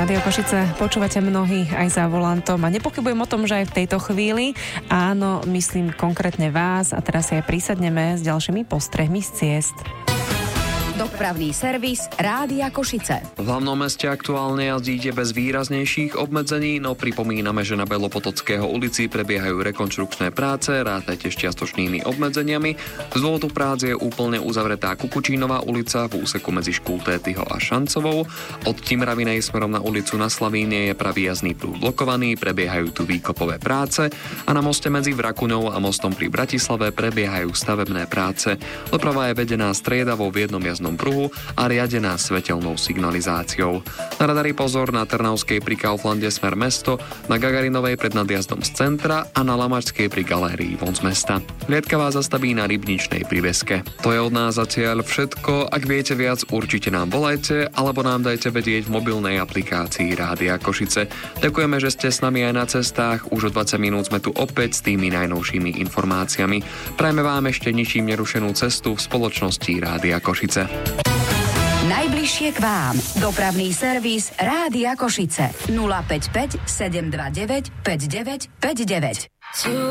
Rádio Košice počúvate mnohí aj za volantom a nepochybujem o tom, že aj v tejto chvíli. Áno, myslím konkrétne vás a teraz si aj prisadneme s ďalšími postrehmi z ciest. Dopravný servis Rádia Košice. V hlavnom meste aktuálne jazdíte bez výraznejších obmedzení, no pripomíname, že na Belopotockého ulici prebiehajú rekonštrukčné práce, rátajte s čiastočnými obmedzeniami. Z dôvodu prác je úplne uzavretá Kukučínová ulica v úseku medzi Škultétyho a Šancovou. Od Timravinej smerom na ulicu na Slavíne je pravý jazdný prúh blokovaný, prebiehajú tu výkopové práce a na moste medzi Vrakuňou a mostom pri Bratislave prebiehajú stavebné práce. Doprava je vedená striedavo v jednom jazdnom pruhu a riadená svetelnou signalizáciou. Na radari pozor na Trnavskej pri Kauflande smer mesto, na Gagarinovej pred nadjazdom z centra a na Lamačskej pri galérii von z mesta. Liedka vás zastaví na Rybničnej priveske. To je od nás zatiaľ všetko. Ak viete viac, určite nám volajte alebo nám dajte vedieť v mobilnej aplikácii Rádia Košice. Ďakujeme, že ste s nami aj na cestách. Už o 20 minút sme tu opäť s tými najnovšími informáciami. Prajme vám ešte ničím nerušenú cestu v spoločnosti Rádia Košice. Najbližšie k vám. Dopravný servis Rádia Košice. 055 729 5959.